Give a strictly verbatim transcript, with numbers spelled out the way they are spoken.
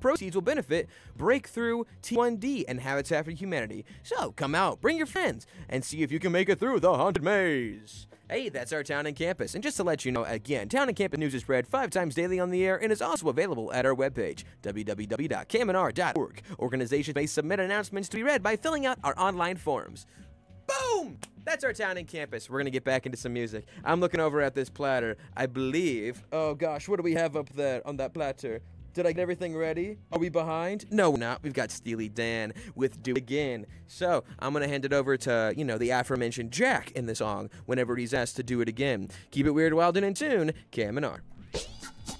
proceeds will benefit Breakthrough T one D and Habitat for Humanity. So come out, bring your friends, and see if you can make it through the Haunted Maze. Hey, that's our Town and Campus. And just to let you know, again, Town and Campus news is read five times daily on the air and is also available at our webpage, w w w dot cam n r dot org. Organizations may submit announcements to be read by filling out our online forms. Boom! That's our Town and Campus. We're going to get back into some music. I'm looking over at this platter. I believe... Oh, gosh, what do we have up there on that platter? Did I get everything ready? Are we behind? No, we're not. We've got Steely Dan with Do It Again. So, I'm going to hand it over to, you know, the aforementioned Jack in the song whenever he's asked to do it again. Keep it weird, wild, and in tune. Cam and R.